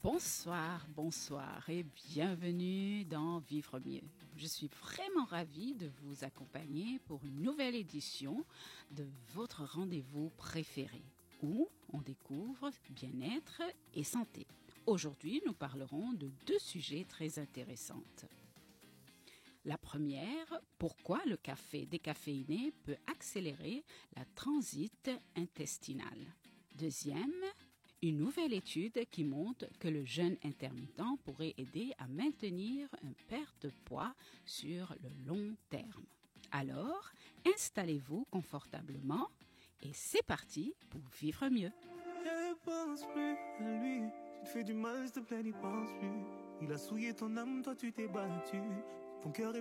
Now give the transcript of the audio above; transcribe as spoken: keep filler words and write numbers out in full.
Bonsoir, bonsoir et bienvenue dans Vivre mieux. Je suis vraiment ravie de vous accompagner pour une nouvelle édition de votre rendez-vous préféré où on découvre bien-être et santé. Aujourd'hui, nous parlerons de deux sujets très intéressants. La première, pourquoi le café décaféiné peut accélérer la transit intestinale. Deuxième, une nouvelle étude qui montre que le jeûne intermittent pourrait aider à maintenir une perte de poids sur le long terme. Alors, installez-vous confortablement et c'est parti pour vivre mieux. Ne pense plus à lui, tu te fais du mal, s'il te plaît, n'y pense plus. Il a souillé ton âme, toi tu t'es battu. Ton cœur est